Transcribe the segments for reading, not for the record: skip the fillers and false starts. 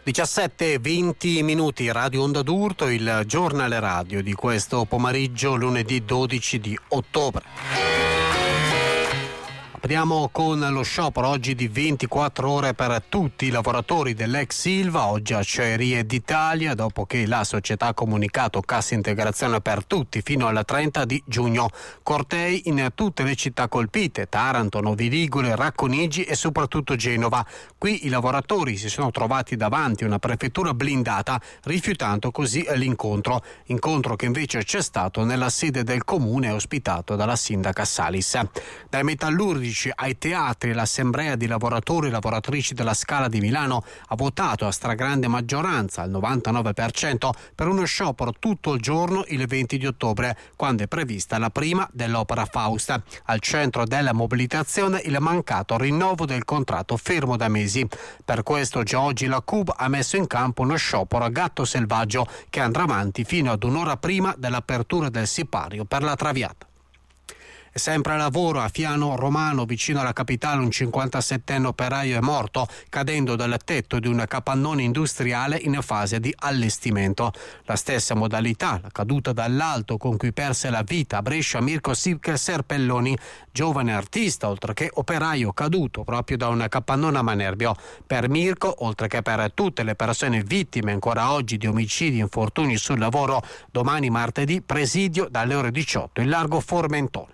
17:20 minuti, Radio Onda d'Urto, il giornale radio di questo pomeriggio, lunedì 12 di ottobre. Apriamo con lo sciopero oggi di 24 ore per tutti i lavoratori dell'ex Ilva, oggi Acciaierie d'Italia, dopo che la società ha comunicato cassa integrazione per tutti fino al 30 di giugno. Cortei in tutte le città colpite, Taranto, Novi Ligure, Racconigi e soprattutto Genova. Qui i lavoratori si sono trovati davanti a una prefettura blindata, rifiutando così l'incontro che invece c'è stato nella sede del comune ospitato dalla sindaca Salis. Dai metallurgici ai teatri, l'assemblea di lavoratori e lavoratrici della Scala di Milano ha votato a stragrande maggioranza, al 99%, per uno sciopero tutto il giorno il 20 di ottobre, quando è prevista la prima dell'opera Faust. Al centro della mobilitazione il mancato rinnovo del contratto fermo da mesi. Per questo già oggi la CUB ha messo in campo uno sciopero a gatto selvaggio che andrà avanti fino ad un'ora prima dell'apertura del sipario per la Traviata. Sempre a lavoro a Fiano Romano, vicino alla capitale, un 57enne operaio è morto cadendo dal tetto di un capannone industriale in fase di allestimento. La stessa modalità, la caduta dall'alto con cui perse la vita a Brescia Mirko Serpelloni, giovane artista, oltre che operaio caduto proprio da un capannone a Manerbio. Per Mirko, oltre che per tutte le persone vittime ancora oggi di omicidi e infortuni sul lavoro, domani martedì presidio dalle ore 18 in largo Formentone.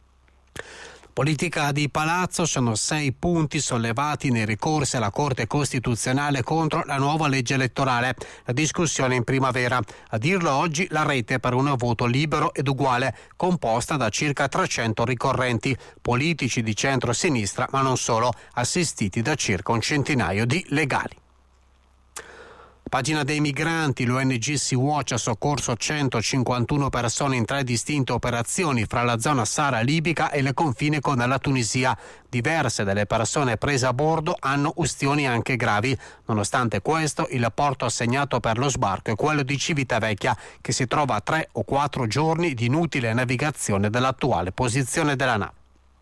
Politica di Palazzo, sono 6 punti sollevati nei ricorsi alla Corte Costituzionale contro la nuova legge elettorale. La discussione in primavera. A dirlo oggi la rete per un voto libero ed uguale, composta da circa 300 ricorrenti, politici di centro-sinistra, ma non solo, assistiti da circa un centinaio di legali. Pagina dei migranti, l'ONG Sea-Watch ha soccorso 151 persone in 3 distinte operazioni fra la zona Sahara libica e il confine con la Tunisia. Diverse delle persone prese a bordo hanno ustioni anche gravi. Nonostante questo, il porto assegnato per lo sbarco è quello di Civitavecchia, che si trova a 3 o 4 giorni di inutile navigazione dall'attuale posizione della nave.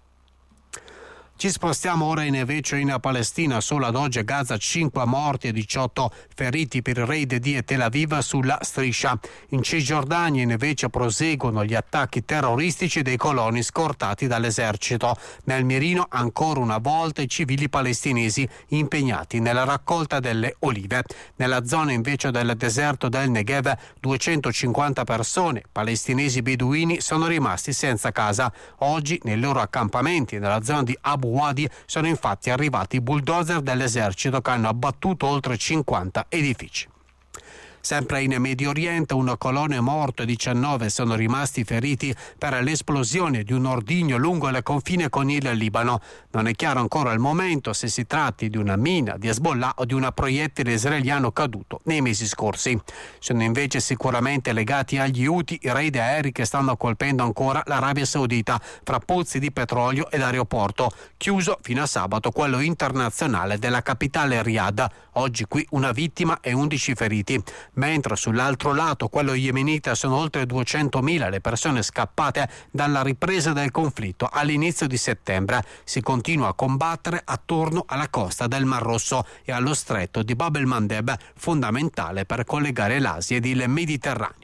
Ci spostiamo ora invece in Palestina. Solo ad oggi a Gaza 5 morti e 18 feriti per il raid di Tel Aviv sulla striscia. In Cisgiordania invece proseguono gli attacchi terroristici dei coloni scortati dall'esercito. Nel mirino ancora una volta i civili palestinesi impegnati nella raccolta delle olive. Nella zona invece del deserto del Negev 250 persone, palestinesi beduini, sono rimasti senza casa. Oggi nei loro accampamenti nella zona di Abu Wadi sono infatti arrivati i bulldozer dell'esercito che hanno abbattuto oltre 50 edifici. Sempre in Medio Oriente un colonna è morto e 19 sono rimasti feriti per l'esplosione di un ordigno lungo il confine con il Libano. Non è chiaro ancora al momento se si tratti di una mina di Hezbollah o di un proiettile israeliano caduto nei mesi scorsi. Sono invece sicuramente legati agli Houthi i raid aerei che stanno colpendo ancora l'Arabia Saudita fra pozzi di petrolio ed aeroporto, chiuso fino a sabato quello internazionale della capitale Riyadh. Oggi qui una vittima e 11 feriti. Mentre sull'altro lato, quello yemenita, sono oltre 200.000 le persone scappate dalla ripresa del conflitto all'inizio di settembre. Si continua a combattere attorno alla costa del Mar Rosso e allo stretto di Bab el-Mandeb, fondamentale per collegare l'Asia ed il Mediterraneo.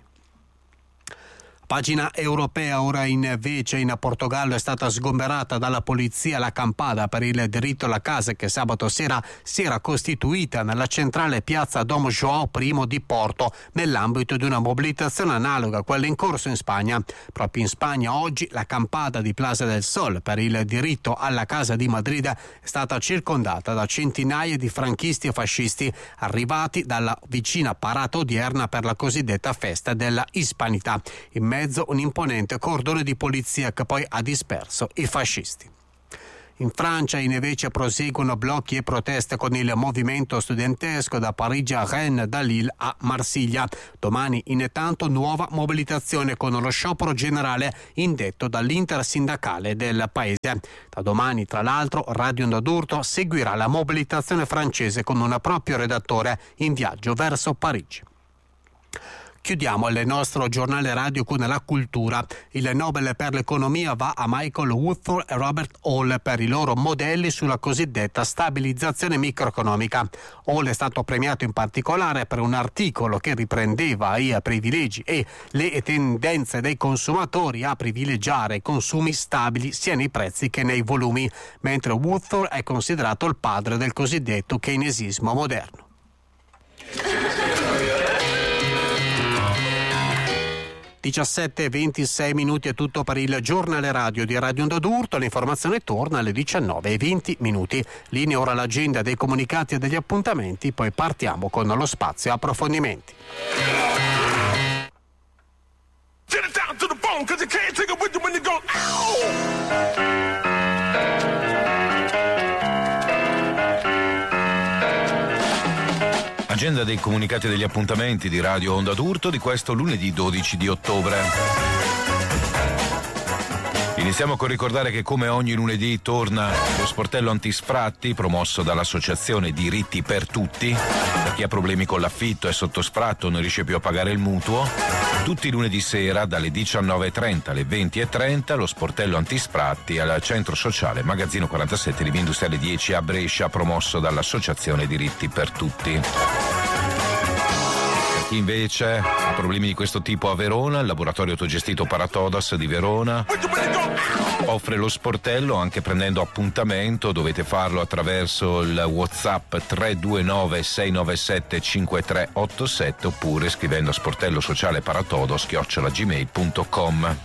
Pagina europea ora invece in Portogallo è stata sgomberata dalla polizia l'acampada per il diritto alla casa che sabato sera si era costituita nella centrale piazza Dom João I di Porto nell'ambito di una mobilitazione analoga a quella in corso in Spagna. Proprio in Spagna oggi l'acampada di Plaza del Sol per il diritto alla casa di Madrid è stata circondata da centinaia di franchisti e fascisti arrivati dalla vicina parata odierna per la cosiddetta festa della Hispanità. In mezzo un imponente cordone di polizia che poi ha disperso i fascisti. In Francia invece proseguono blocchi e proteste con il movimento studentesco da Parigi a Rennes, da Lille a Marsiglia. Domani intanto nuova mobilitazione con lo sciopero generale indetto dall'intersindacale del paese. Da domani tra l'altro Radio Onda d'Urto seguirà la mobilitazione francese con un proprio redattore in viaggio verso Parigi. Chiudiamo il nostro giornale radio con la cultura. Il Nobel per l'economia va a Michael Woodford e Robert Hall per i loro modelli sulla cosiddetta stabilizzazione microeconomica. Hall è stato premiato in particolare per un articolo che riprendeva i privilegi e le tendenze dei consumatori a privilegiare consumi stabili sia nei prezzi che nei volumi, mentre Woodford è considerato il padre del cosiddetto keynesismo moderno. 17:26 è tutto per il giornale radio di Radio Onda d'Urto. L'informazione torna alle 19:20. Linea ora l'agenda dei comunicati e degli appuntamenti, poi partiamo con lo spazio approfondimenti. Agenda dei comunicati e degli appuntamenti di Radio Onda d'Urto di questo lunedì 12 di ottobre. Iniziamo con ricordare che come ogni lunedì torna lo sportello antisfratti promosso dall'associazione Diritti per Tutti. Per chi ha problemi con l'affitto, è sotto sfratto, non riesce più a pagare il mutuo. Tutti i lunedì sera dalle 19:30 alle 20:30 lo sportello antisfratti al centro sociale Magazzino 47 di Via Industriale 10 a Brescia, promosso dall'associazione Diritti per Tutti. Chi invece ha problemi di questo tipo a Verona, il laboratorio autogestito Paratodos di Verona offre lo sportello anche prendendo appuntamento. Dovete farlo attraverso il WhatsApp 329 697 5387 oppure scrivendo a sportellosocialeparatodos@gmail.com.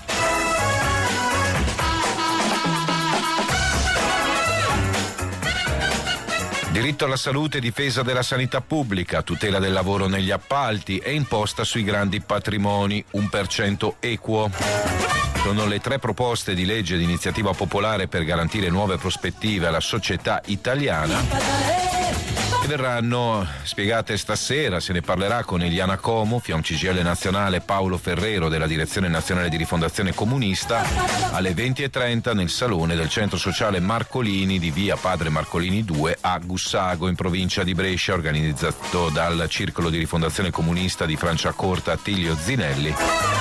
Diritto alla salute, difesa della sanità pubblica, tutela del lavoro negli appalti e imposta sui grandi patrimoni, 1% equo. Sono le 3 proposte di legge di iniziativa popolare per garantire nuove prospettive alla società italiana che verranno spiegate stasera. Se ne parlerà con Eliana Como, Fiom CGIL nazionale, Paolo Ferrero della Direzione Nazionale di Rifondazione Comunista alle 20:30 nel salone del Centro Sociale Marcolini di via Padre Marcolini 2 a Gussago in provincia di Brescia, organizzato dal Circolo di Rifondazione Comunista di Franciacorta Attilio Zinelli.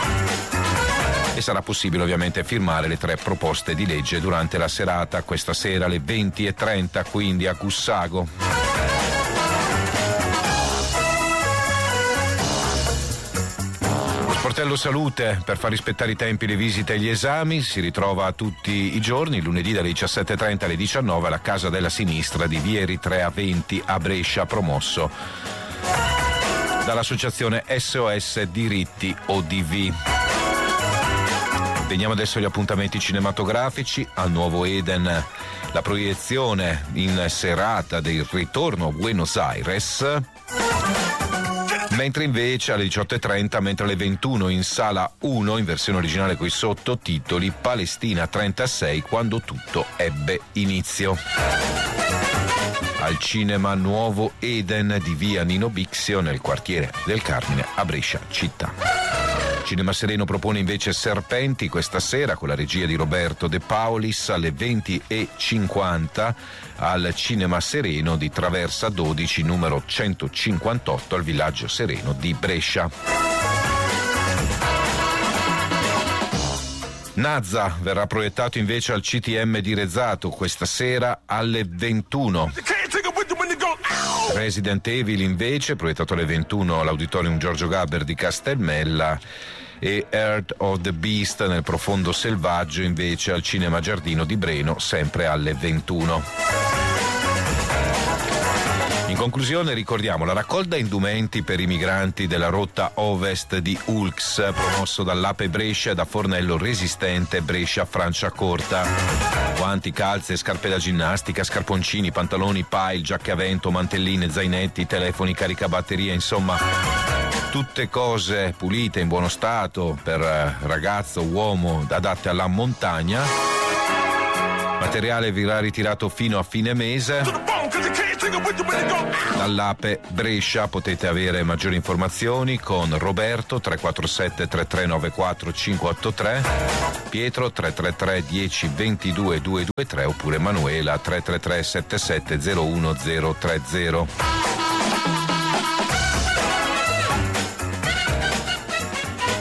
E sarà possibile ovviamente firmare le 3 proposte di legge durante la serata, questa sera alle 20:30, quindi a Gussago. Lo sportello salute, per far rispettare i tempi, le visite e gli esami, si ritrova tutti i giorni, lunedì dalle 17:30 alle 19 alla Casa della Sinistra di via Eritrea 20 a Brescia, promosso dall'associazione SOS Diritti ODV. Veniamo adesso agli appuntamenti cinematografici. Al Nuovo Eden la proiezione in serata del Ritorno a Buenos Aires, mentre invece alle 18:30, mentre alle 21 in sala 1 in versione originale coi sottotitoli Palestina 36, quando tutto ebbe inizio. Al cinema Nuovo Eden di via Nino Bixio nel quartiere del Carmine a Brescia città. Cinema Sereno propone invece Serpenti questa sera con la regia di Roberto De Paulis alle 20:50 al Cinema Sereno di Traversa 12 numero 158 al Villaggio Sereno di Brescia. Nazza verrà proiettato invece al CTM di Rezzato questa sera alle 21. Resident Evil invece proiettato alle 21 all'Auditorium Giorgio Gaber di Castelmella e Earth of the Beast nel Profondo Selvaggio invece al Cinema Giardino di Breno sempre alle 21. In conclusione ricordiamo la raccolta indumenti per i migranti della rotta ovest di Ulx, promosso dall'Ape Brescia e da Fornello Resistente Brescia Franciacorta. Guanti, calze, scarpe da ginnastica, scarponcini, pantaloni, pile, giacche a vento, mantelline, zainetti, telefoni, caricabatterie, insomma tutte cose pulite, in buono stato, per ragazzo, uomo, adatte alla montagna. Materiale verrà ritirato fino a fine mese. Dall'Ape Brescia potete avere maggiori informazioni con Roberto 347 3394 583, Pietro 333 10 22 223 oppure Emanuela 333 77 01030.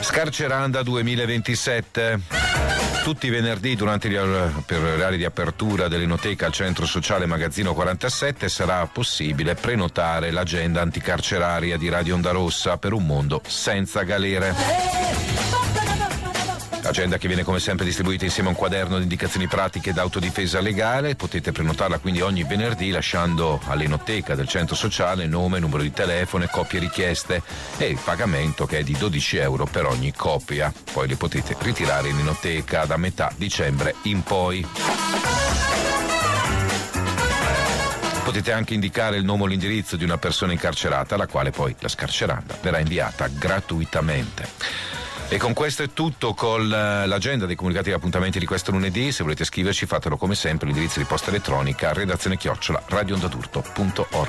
Scarceranda 2027. Tutti i venerdì per l'area di apertura dell'Enoteca al Centro Sociale Magazzino 47 sarà possibile prenotare l'agenda anticarceraria di Radio Onda Rossa per un mondo senza galere. Agenda che viene come sempre distribuita insieme a un quaderno di indicazioni pratiche d'autodifesa legale. Potete prenotarla quindi ogni venerdì lasciando all'Enoteca del Centro Sociale nome, numero di telefono e copie richieste e il pagamento che è di €12 per ogni copia. Poi le potete ritirare in Enoteca da metà dicembre in poi. Potete anche indicare il nome o l'indirizzo di una persona incarcerata alla quale poi la scarceranda verrà inviata gratuitamente. E con questo è tutto con l'agenda dei comunicati e appuntamenti di questo lunedì. Se volete scriverci fatelo come sempre, l'indirizzo di posta elettronica redazione@radioondadurto.org.